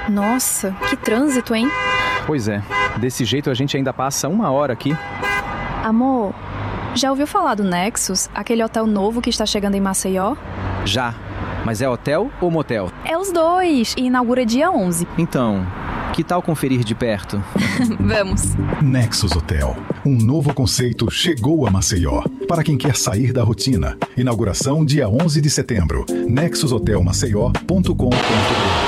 Nossa, que trânsito, hein? Pois é, desse jeito a gente ainda passa 1 hora aqui. Amor, já ouviu falar do Nexus, aquele hotel novo que está chegando em Maceió? Já, mas é hotel ou motel? É os dois, e inaugura dia 11. Então, que tal conferir de perto? Vamos. Nexus Hotel. Um novo conceito chegou a Maceió. Para quem quer sair da rotina. Inauguração dia 11 de setembro. nexushotelmaceió.com.br